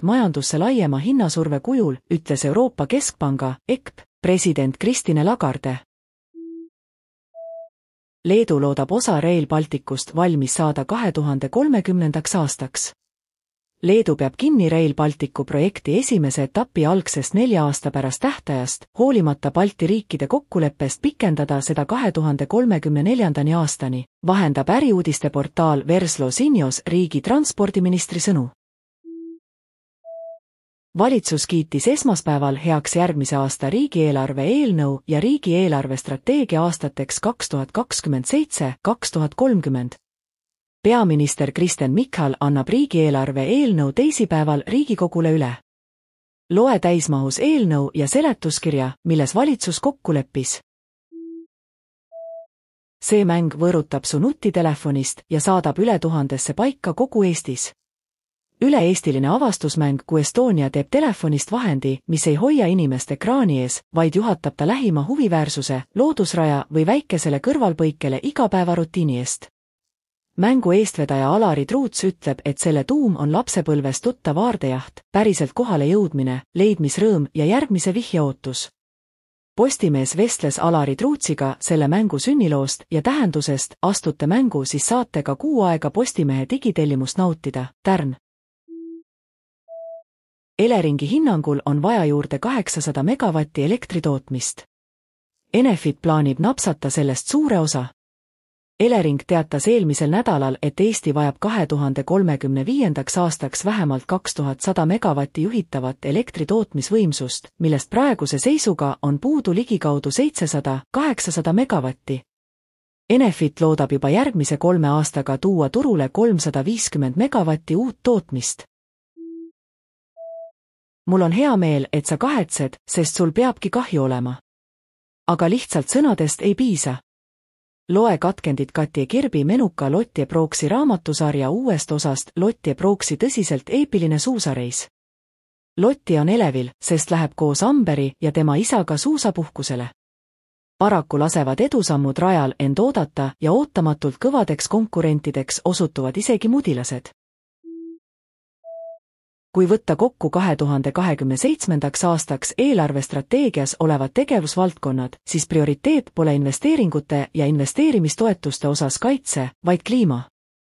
mõjutavad majandusse laiema hinnasurve kujul, ütles Euroopa Keskpanga EKP president Christine Lagarde. Leedu loodab osa Rail Balticust valmis saada 2030. aastaks. Leedu peab kinni Rail Balticu projekti esimese etapi algsest 4 aasta pärast tähtajast, hoolimata Balti riikide kokkuleppest pikendada seda 2034. aastani, vahendab äriuudiste portaal Verslo Sinios riigi transpordiministri sõnu. Valitsus kiitis esmaspäeval heaks järgmise aasta riigieelarve eelnõu ja riigieelarve strateegia aastateks 2027–2030. Peaminister Kristen Michal annab riigieelarve eelnõu teisipäeval Riigikogule üle. Loe täismahus eelnõu ja seletuskirja, milles valitsus kokku leppis. See mäng võõrutab su nutitelefonist ja saadab üle 1000 paika kogu Eestis. Üle-eestiline avastusmäng Estonia teeb telefonist vahendi, mis ei hoia inimest ekraani ees, vaid juhatab ta lähima huviväärsuse, loodusraja või väikesele kõrvalpõikele igapäevarutiini eest. Mängu eestvedaja Alari Truuts ütleb, et selle tuum on lapsepõlves tuttav aardejaht, päriselt kohale jõudmine, leidmisrõõm ja järgmise vihjeootus. Postimees vestles Alari Truutsiga selle mängu sünniloost ja tähendusest, astute mängu, siis saate ka kuu aega Postimehe digitellimust nautida, Tärn. Eleringi hinnangul on vaja juurde 800 megavatti elektritootmist. Enefit plaanib napsata sellest suure osa. Elering teatas eelmisel nädalal, et Eesti vajab 2035. aastaks vähemalt 2100 megavatti juhitavat elektritootmisvõimsust, millest praeguse seisuga on puudu ligikaudu 700–800 megavatti. Enefit loodab juba järgmise 3 aastaga tuua turule 350 megavatti uut tootmist. Mul on hea meel, et sa kahetsed, sest sul peabki kahju olema. Aga lihtsalt sõnadest ei piisa. Loe katkendit Katje Kirbi menuka Lottie Brooksi raamatusarja uuest osast Lottie Brooksi tõsiselt eepiline suusareis. Lottie on elevil, sest läheb koos Amberi ja tema isaga suusapuhkusele. Paraku lasevad edusammud rajal end oodata ja ootamatult kõvadeks konkurentideks osutuvad isegi mudilased. Kui võtta kokku 2027. aastaks eelarvestrateegias olevad tegevusvaldkonnad, siis prioriteet pole investeeringute ja investeerimistoetuste osas kaitse, vaid kliima.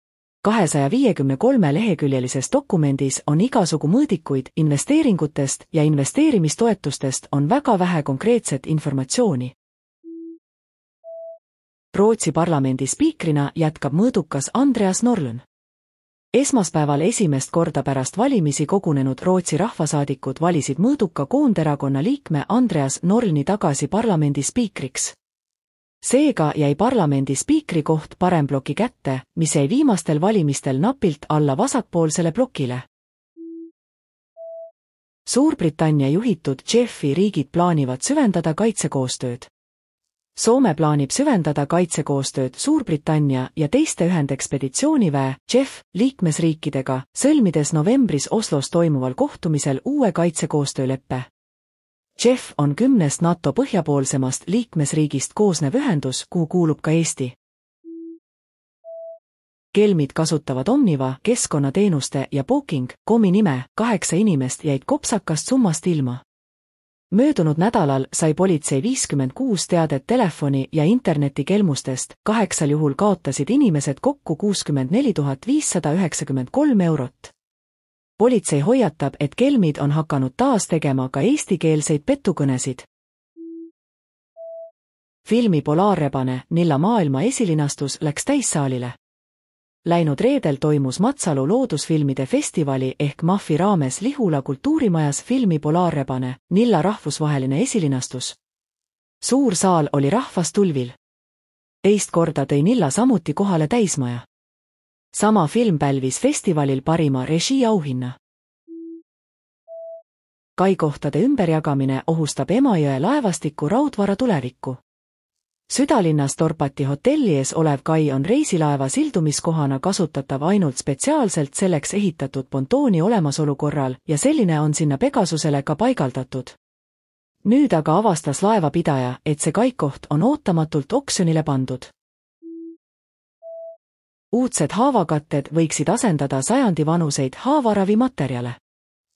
253-leheküljelises dokumendis on igasugu mõõdikuid, investeeringutest ja investeerimistoetustest on väga vähe konkreetset informatsiooni. Rootsi parlamendi spiikrina jätkab mõõdukas Andreas Norlén. Esmaspäeval esimest korda pärast valimisi kogunenud Rootsi rahvasaadikud valisid mõõduka koonderakonna liikme Andreas Norléni tagasi parlamendi spiikriks. Seega jäi parlamendi spiikri koht parembloki kätte, mis jäi viimastel valimistel napilt alla vasakpoolsele blokile. Suurbritannia juhitud JEF-i riigid plaanivad süvendada kaitsekoostööd. Soome plaanib süvendada kaitsekoostööd Suurbritannia ja teiste ühendekspeditsiooniväe JEF liikmesriikidega, sõlmides novembris Oslos toimuval kohtumisel uue kaitsekoostööleppe. JEF on 10 NATO põhjapoolsemast liikmesriigist koosnev ühendus, kuhu kuulub ka Eesti. Kelmid kasutavad Omniva, keskkonnateenuste ja Booking.comi nime, 8 inimest jäid kopsakast summast ilma. Möödunud nädalal sai politsei 56 teadet telefoni- ja internetikelmustest, 8 juhul kaotasid inimesed kokku 64 593 eurot. Politsei hoiatab, et kelmid on hakanud taas tegema ka eestikeelseid petukõnesid. Filmi Polaarrebane Nilla maailma esilinastus läks täissaalile. Läinud reedel toimus Matsalu loodusfilmide festivali ehk MAFi raames Lihula kultuurimajas filmi Polaarrebane Nilla rahvusvaheline esilinastus. Suur saal oli rahvast tulvil. Teist korda tõi Nilla samuti kohale täismaja. Sama film pälvis festivalil parima režiiauhinna. Kaikohtade ümberjagamine ohustab Emajõe laevastiku raudvara tulevikku. Südalinnas Torpati hotelli ees olev kai on reisilaeva sildumiskohana kasutatav ainult spetsiaalselt selleks ehitatud pontooni olemasolu korral ja selline on sinna Pegasusele ka paigaldatud. Nüüd aga avastas laevapidaja, et see kaikoht on ootamatult oksjonile pandud. Uudsed haavakatted võiksid asendada sajandivanuseid haavaravimaterjale.